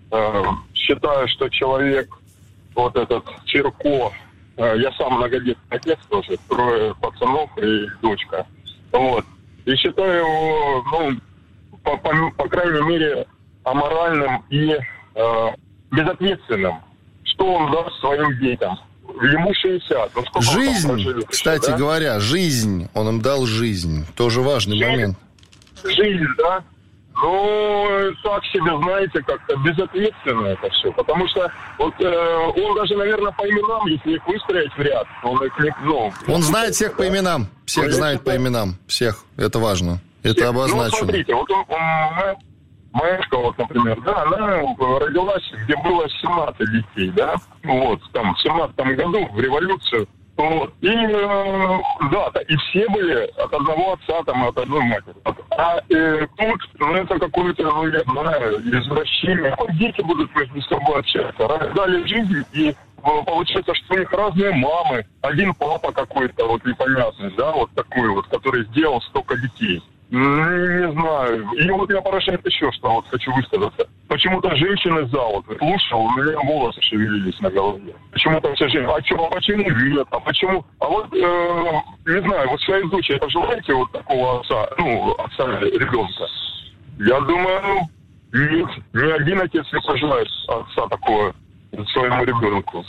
считаю, что человек, вот этот Чирко, я сам многодетный отец тоже, 3 пацанов и дочка. Вот. И считаю его, по крайней мере, аморальным и безответственным. Что он даст своим детям? Ему 60. Жизнь, кстати говоря, жизнь. Он им дал жизнь. Тоже важный момент. Жизнь, да? Ну, так себе, знаете, как-то безответственно это все. Потому что вот он даже, наверное, по именам, если их выстроить в ряд, он их не... Он знает всех по именам. Всех знает по именам. Всех. Это важно. Это обозначено. Ну, смотрите, вот моя школа, вот, например, да, она родилась, где было 17 детей, да, вот, там, в 17-м году, в революцию, вот, и, и все были от одного отца, там, от одной матери. Тут, это какое-то, я знаю, извращение. Дети будут между собой общаться, дали жизнь, и получается, что у них разные мамы, один папа какой-то, вот, непонятный, да, вот такой вот, который сделал столько детей. Не знаю. И вот меня поражает еще, что вот хочу высказаться. Почему-то женщины за вот слушал, у меня волосы шевелились на голове. Почему-то все женщины. Почему нет? А почему? А вот, не знаю, вот своей дочери пожелаете вот такого отца, отца ребенка? Я думаю, нет, ни один отец не пожелает отца такого своему ребенку.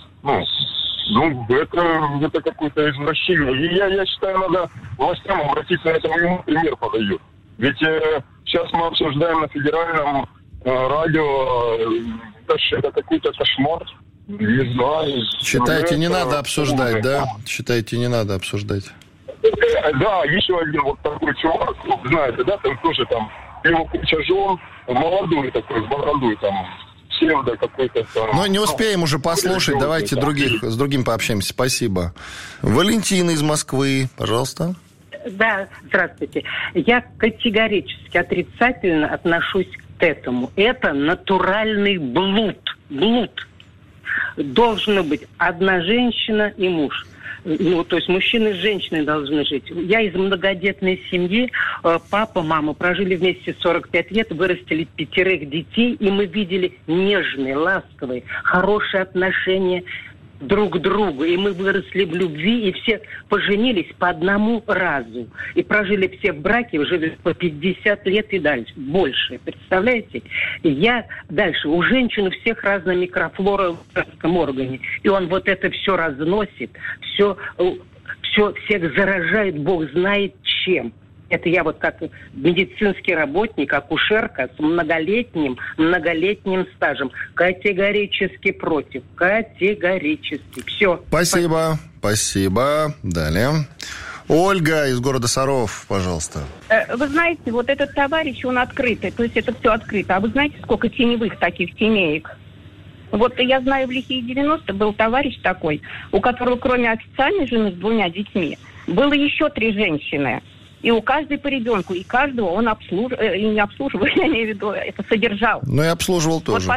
Это какое-то извращение. И я считаю, надо властям обратиться на это, ему пример подают. Ведь сейчас мы обсуждаем на федеральном радио, это какой-то кошмар. Не знаю. Считаете, не надо обсуждать, да? Считаете, не надо обсуждать? Да, еще один вот такой чувак, знаете, да, там тоже там, его куча жен, молодой такой, с бородой там, какой-то там. Но не успеем уже послушать. Давайте с другим пообщаемся. Спасибо. Валентина из Москвы, пожалуйста. Да, здравствуйте. Я категорически отрицательно отношусь к этому. Это натуральный блуд. Блуд. Должна быть одна женщина и муж. То есть мужчина и женщина должны жить. Я из многодетной семьи. Папа, мама прожили вместе 45 лет, вырастили 5 детей, и мы видели нежные, ласковые, хорошие отношения друг к другу. И мы выросли в любви, и все поженились по одному разу. И прожили все в браке, жили по 50 лет и дальше, больше. Представляете? Дальше. У женщин у всех разная микрофлора в женском органе. И он вот это все разносит, все всех заражает, Бог знает чем. Это я вот как медицинский работник, акушерка с многолетним стажем. Категорически против. Категорически. Все. Спасибо. Далее. Ольга из города Саров, пожалуйста. Вы знаете, вот этот товарищ, он открытый. То есть это все открыто. А вы знаете, сколько теневых таких семеек? Вот я знаю, в лихие 90-е был товарищ такой, у которого кроме официальной жены с 2 детьми, было еще 3 женщины. И у каждой по ребенку, и каждого он не обслуживал, я имею в виду, это содержал. Ну и обслуживал тоже.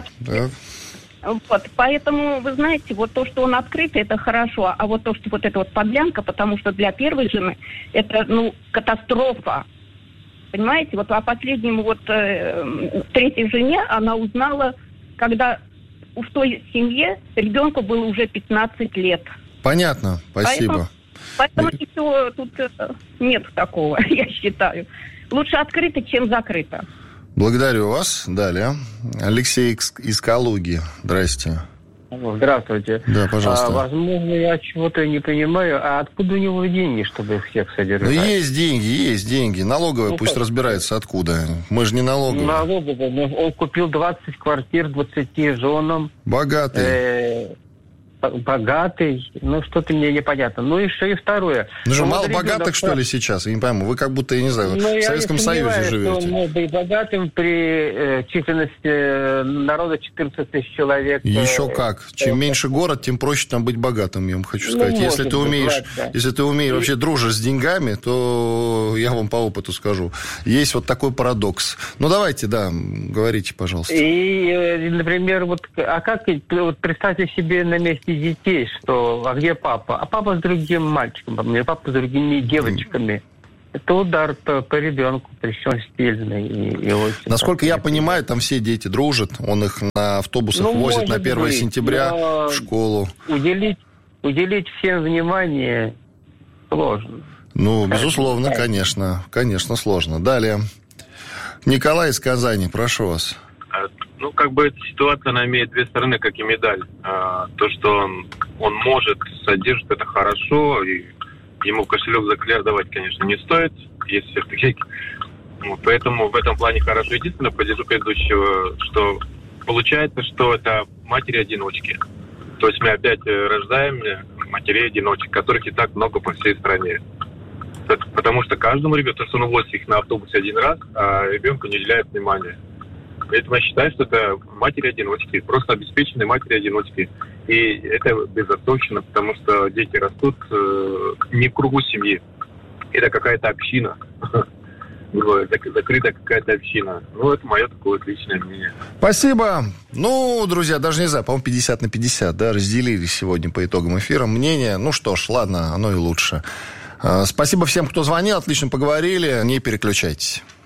Вот, поэтому, вы знаете, вот то, что он открытый, это хорошо, а вот то, что вот это вот подлянка, потому что для первой жены это, катастрофа. Понимаете, вот о последнем третьей жене она узнала, когда в той семье ребенку было уже 15 лет. Понятно, спасибо. Поэтому ничего тут нет такого, я считаю. Лучше открыто, чем закрыто. Благодарю вас. Далее. Алексей из Калуги. Здрасте. Здравствуйте. Да, пожалуйста. Возможно, я чего-то не понимаю. А откуда у него деньги, чтобы их всех содержать? Есть деньги. Налоговая пусть разбирается, откуда. Мы же не налоговая. Налоговая. Он купил 20 квартир 20 женам. Богатый. Что-то мне непонятно. Еще и второе. Же мало богатых, что ли, сейчас? Я не пойму. Вы как будто, я не знаю, в Советском Союзе живете. Он мог быть богатым при численности народа 14 тысяч человек. Еще как. Чем меньше город, тем проще там быть богатым, я вам хочу сказать. Если ты умеешь, вообще дружишь с деньгами, то я вам по опыту скажу. Есть вот такой парадокс. Давайте, говорите, пожалуйста. И, например, как представьте себе на месте детей, что, а где папа? А папа с другим мальчиком, папа с другими девочками. Это удар по ребенку, причем сильный. И очень. Насколько я понимаю, там все дети дружат. Он их на автобусах возит на 1 сентября в школу. Уделить всем внимание сложно. Ну, безусловно, конечно. Конечно, сложно. Далее. Николай из Казани, прошу вас. Ну, как бы эта ситуация, она имеет две стороны, как и медаль. То, что он может содержать, это хорошо, и ему кошелек за кляр давать, конечно, не стоит, есть все-таки. Поэтому в этом плане хорошо. Единственное, поддержу предыдущего, что получается, что это матери-одиночки. То есть мы опять рождаем матерей-одиночек, которых и так много по всей стране. Потому что каждому ребенку, он увозит их на автобусе один раз, а ребенку не уделяет внимания. Поэтому я считаю, что это матери-одиночки, просто обеспеченные матери-одиночки. И это безотцовщина, потому что дети растут не в кругу семьи. Это какая-то община. Закрытая какая-то община. Ну, это мое такое вот личное мнение. Спасибо. Ну, друзья, даже не знаю, по-моему, 50/50, да, разделились сегодня по итогам эфира мнения. Ну что ж, ладно, оно и лучше. Спасибо всем, кто звонил, отлично поговорили, не переключайтесь.